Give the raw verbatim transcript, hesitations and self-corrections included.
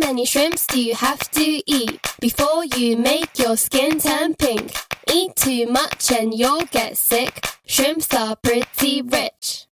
many shrimps do you have to eat before you make your skin turn pink? Eat too much and you'll get sick. Shrimps are pretty rich.